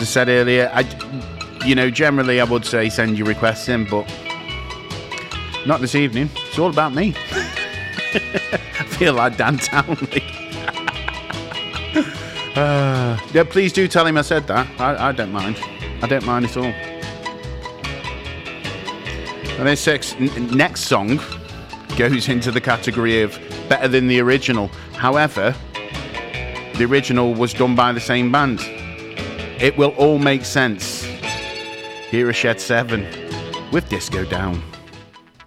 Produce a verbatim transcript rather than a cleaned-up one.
said earlier, I, you know, generally I would say send your requests in, but not this evening. It's all about me. I feel like Dan Townley. uh, yeah, please do tell him I said that. I, I don't mind. I don't mind at all. And this six, n- next song goes into the category of better than the original. However, the original was done by the same band. It will all make sense. Here are Shed seven with Disco Down.